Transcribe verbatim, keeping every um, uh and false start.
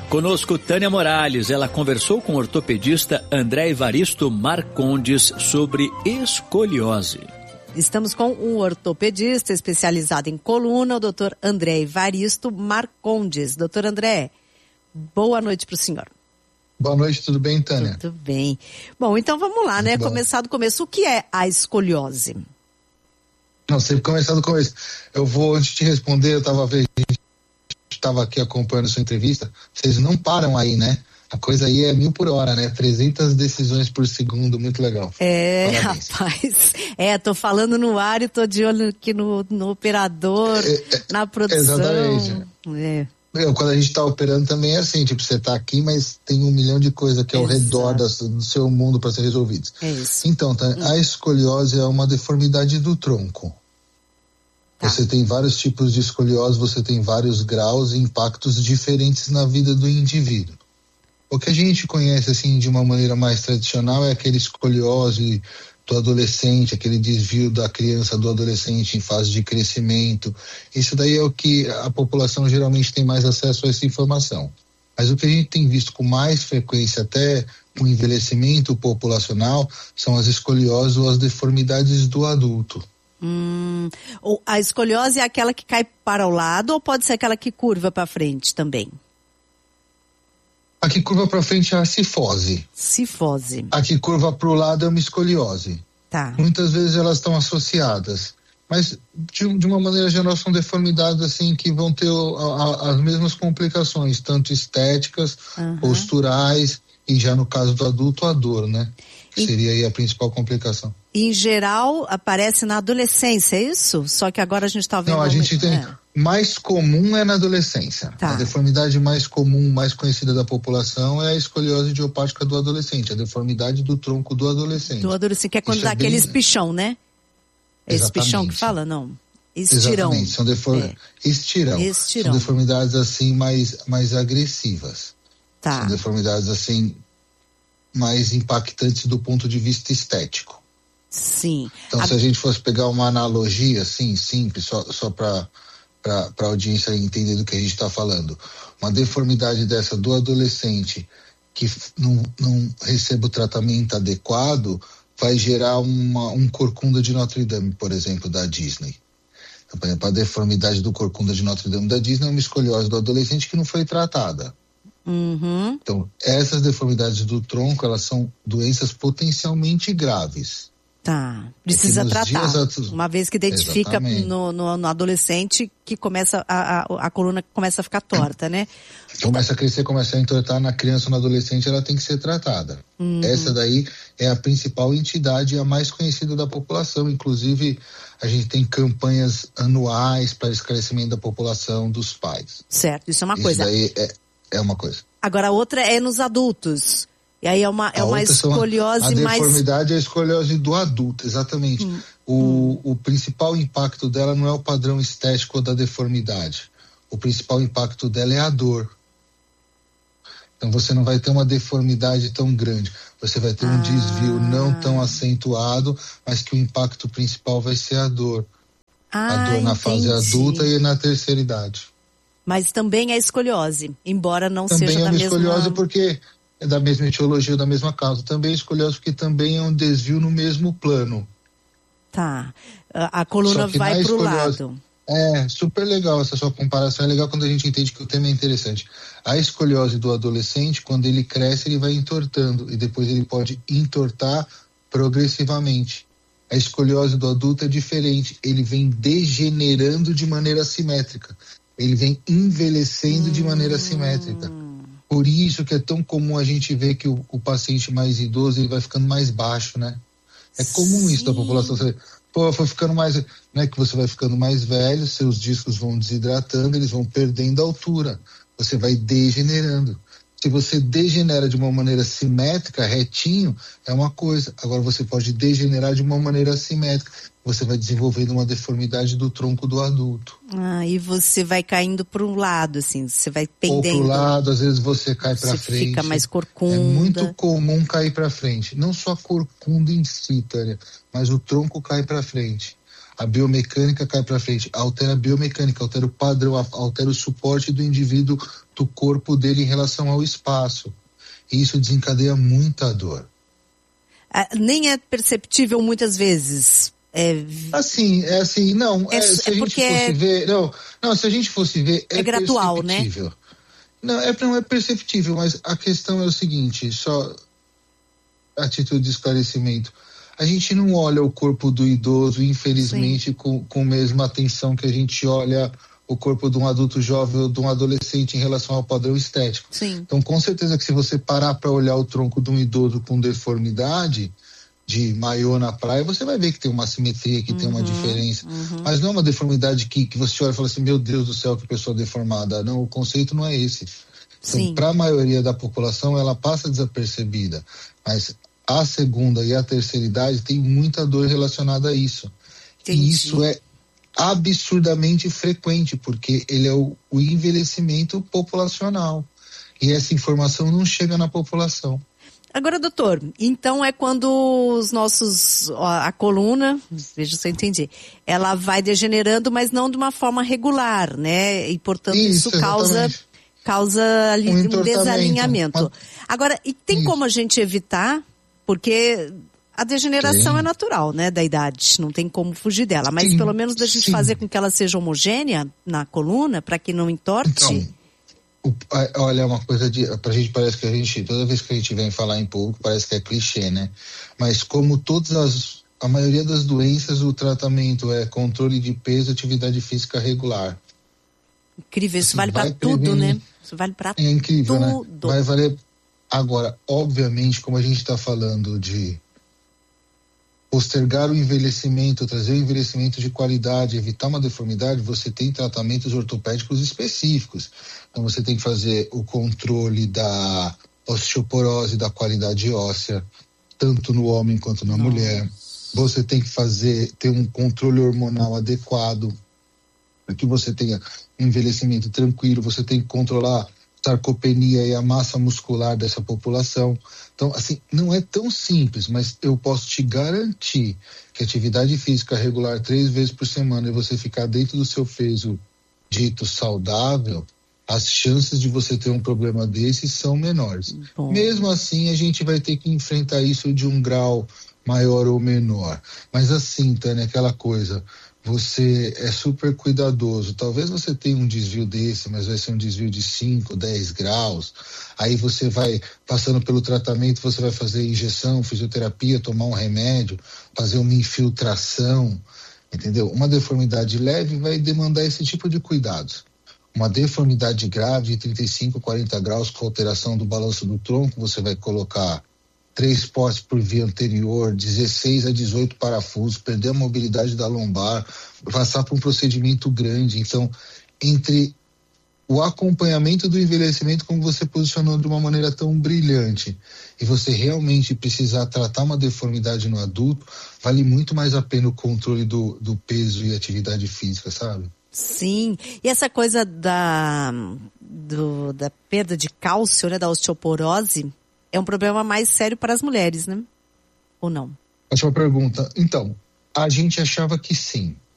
Conosco Tânia Morales, ela conversou com o ortopedista André Evaristo Marcondes sobre escoliose. Estamos com um ortopedista especializado em coluna, o doutor André Evaristo Marcondes. Doutor André, boa noite para o senhor. Boa noite, tudo bem, Tânia? Tudo bem. Bom, então vamos lá, né? Começar do começo. O que é a escoliose? Não, sempre começar do começo. Eu vou, antes de responder, eu estava vendo, estava aqui acompanhando a sua entrevista, vocês não param aí, né? A coisa aí é mil por hora, né? trezentas decisões por segundo, muito legal. É, Parabéns. Rapaz, é, tô falando no ar e tô de olho aqui no, no operador, é, é, na produção. Exatamente. É. Eu, quando a gente tá operando também é assim, tipo, você tá aqui, mas tem um milhão de coisas aqui ao Exato. redor das, do seu mundo para ser resolvidos. É isso. Então, tá, hum. a escoliose é uma deformidade do tronco. Tá. Você tem vários tipos de escoliose, você tem vários graus e impactos diferentes na vida do indivíduo. O que a gente conhece, assim, de uma maneira mais tradicional é aquele escoliose do adolescente, aquele desvio da criança, do adolescente em fase de crescimento. Isso daí é o que a população geralmente tem mais acesso a essa informação. Mas o que a gente tem visto com mais frequência, até com o envelhecimento populacional, são as escolioses ou as deformidades do adulto. Hum, a escoliose é aquela que cai para o lado ou pode ser aquela que curva para frente também? A que curva para frente é a cifose. Cifose. A que curva para o lado é uma escoliose. Tá. Muitas vezes elas estão associadas, mas de, de uma maneira geral são deformidades assim que vão ter a, a, as mesmas complicações, tanto estéticas, uhum. posturais e já no caso do adulto a dor, né? Que seria aí a principal complicação. Em geral aparece na adolescência, é isso? Só que agora a gente está vendo... Não, a gente tem... É. Mais comum é na adolescência. Tá. A deformidade mais comum, mais conhecida da população é a escoliose idiopática do adolescente, a deformidade do tronco do adolescente. Do adolescente, que é quando Isso dá é aquele bem... espichão, né? Esse espichão que fala, não? Estirão. Exatamente, são defor... é. Estirão. Estirão. São deformidades assim mais, mais agressivas. Tá. São deformidades assim mais impactantes do ponto de vista estético. Sim. Então, a... se a gente fosse pegar uma analogia assim, simples, só, só para para a audiência entender do que a gente está falando. Uma deformidade dessa do adolescente que não, não recebe o tratamento adequado vai gerar uma, um corcunda de Notre Dame, por exemplo, da Disney. Então, por exemplo, a deformidade do corcunda de Notre Dame da Disney é uma escoliose do adolescente que não foi tratada. Uhum. Então, essas deformidades do tronco, elas são doenças potencialmente graves. Tá, precisa tratar, dias... uma vez que identifica no, no, no adolescente que começa, a, a, a coluna começa a ficar torta, né? Começa a crescer, começa a entortar na criança ou no adolescente, ela tem que ser tratada. Uhum. Essa daí é a principal entidade e a mais conhecida da população, inclusive a gente tem campanhas anuais para esclarecimento da população dos pais. Certo, isso é uma isso coisa. Isso daí é, é uma coisa. Agora a outra é nos adultos. E aí é uma, é uma escoliose a mais... A deformidade é a escoliose do adulto, exatamente. Hum. O, hum. o principal impacto dela não é o padrão estético da deformidade. O principal impacto dela é a dor. Então você não vai ter uma deformidade tão grande. Você vai ter um ah. desvio não tão acentuado, mas que o impacto principal vai ser a dor. Ah, a dor na entendi. fase adulta e na terceira idade. Mas também é escoliose, embora não também seja é da mesma... Também é escoliose porque... é da mesma etiologia, da mesma causa. Também é escoliose porque também é um desvio no mesmo plano. Tá. A, a coluna vai para o lado. É, super legal essa sua comparação. É legal quando a gente entende que o tema é interessante. A escoliose do adolescente, quando ele cresce, ele vai entortando. E depois ele pode entortar progressivamente. A escoliose do adulto é diferente. Ele vem degenerando de maneira assimétrica. Ele vem envelhecendo hum. de maneira assimétrica. Por isso que é tão comum a gente ver que o, o paciente mais idoso ele vai ficando mais baixo, né? É comum Sim. isso da população. Você, pô, foi ficando mais... Né, que você vai ficando mais velho, seus discos vão desidratando, eles vão perdendo altura. Você vai degenerando. Se você degenera de uma maneira simétrica, retinho, é uma coisa. Agora você pode degenerar de uma maneira assimétrica. Você vai desenvolvendo uma deformidade do tronco do adulto. Ah, e você vai caindo para um lado, assim, você vai pendendo. Ou para o lado, às vezes você cai para frente. Você fica mais corcunda. É muito comum cair para frente. Não só a corcunda em si, Tânia, mas o tronco cai para frente. a biomecânica cai para frente, altera a biomecânica, altera o padrão, altera o suporte do indivíduo, do corpo dele em relação ao espaço. E isso desencadeia muita dor. Ah, nem é perceptível muitas vezes. É... Assim, é assim, não, é, é, se a gente fosse é... ver, não, não, se a gente fosse ver, é, é gradual, perceptível. Né? Não, é, não é perceptível, mas a questão é o seguinte, só atitude de esclarecimento. A gente não olha o corpo do idoso, infelizmente, com, com a mesma atenção que a gente olha o corpo de um adulto jovem ou de um adolescente em relação ao padrão estético. Sim. Então, com certeza que se você parar para olhar o tronco de um idoso com deformidade, de maiô na praia, você vai ver que tem uma simetria, que uhum, tem uma diferença. Uhum. Mas não é uma deformidade que, que você olha e fala assim, meu Deus do céu, que pessoa deformada. Não, o conceito não é esse. Então, para a maioria da população, ela passa desapercebida. Mas a segunda e a terceira idade tem muita dor relacionada a isso. Entendi. E isso é absurdamente frequente, porque ele é o, o envelhecimento populacional. E essa informação não chega na população. Agora, doutor, então é quando os nossos, a coluna, veja se eu entendi, ela vai degenerando, mas não de uma forma regular, né? E, portanto, isso, isso causa, causa ali um, um desalinhamento. Agora, e tem isso. como a gente evitar? Porque a degeneração Sim. é natural, né, da idade, não tem como fugir dela, mas Sim. pelo menos da gente Sim. fazer com que ela seja homogênea na coluna, para que não entorte. Então, o, olha, uma coisa de, pra gente parece que a gente, toda vez que a gente vem falar em público, parece que é clichê, né? Mas como todas as, a maioria das doenças, o tratamento é controle de peso, atividade física regular. Incrível, isso assim, vale para tudo, né? Isso vale para tudo. É incrível, né? Vai valer. Agora, obviamente, como a gente está falando de postergar o envelhecimento, trazer o envelhecimento de qualidade, evitar uma deformidade, você tem tratamentos ortopédicos específicos. Então você tem que fazer o controle da osteoporose, da qualidade óssea, tanto no homem quanto na Nossa. mulher. Você tem que fazer, ter um controle hormonal adequado, para que você tenha um envelhecimento tranquilo. Você tem que controlar a sarcopenia e a massa muscular dessa população. Então, assim, não é tão simples, mas eu posso te garantir que atividade física regular três vezes por semana e você ficar dentro do seu peso dito saudável, as chances de você ter um problema desse são menores. Bom. Mesmo assim, a gente vai ter que enfrentar isso de um grau maior ou menor. Mas assim, Tânia, aquela coisa, você é super cuidadoso. Talvez você tenha um desvio desse, mas vai ser um desvio de cinco, dez graus. Aí você vai passando pelo tratamento, você vai fazer injeção, fisioterapia, tomar um remédio, fazer uma infiltração, entendeu? Uma deformidade leve vai demandar esse tipo de cuidados. Uma deformidade grave de trinta e cinco, quarenta graus com alteração do balanço do tronco, você vai colocar três postes por via anterior, dezesseis a dezoito parafusos, perder a mobilidade da lombar, passar por um procedimento grande. Então, entre o acompanhamento do envelhecimento, como você posicionou de uma maneira tão brilhante, e você realmente precisar tratar uma deformidade no adulto, vale muito mais a pena o controle do, do peso e atividade física, sabe? Sim, e essa coisa da, do, da perda de cálcio, né, da osteoporose, é um problema mais sério para as mulheres, né? Ou não? Ótima pergunta. Então, a gente achava que sim.